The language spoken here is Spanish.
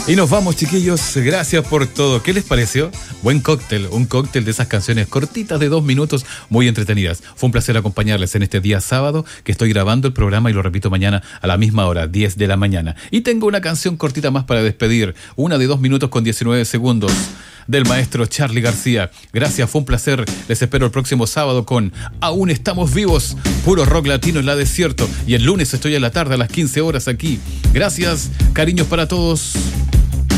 Y nos vamos, chiquillos. Gracias por todo. ¿Qué les pareció? Buen cóctel. Un cóctel de esas canciones cortitas de 2 minutos, muy entretenidas. Fue un placer acompañarles en este día sábado, que estoy grabando el programa y lo repito mañana a la misma hora, 10 de la mañana. Y tengo una canción cortita más para despedir. Una de 2 minutos con 19 segundos. Del maestro Charly García. Gracias, fue un placer. Les espero el próximo sábado con Aún Estamos Vivos, puro rock latino en la desierto. Y el lunes estoy a la tarde a las 15 horas aquí. Gracias, cariños para todos.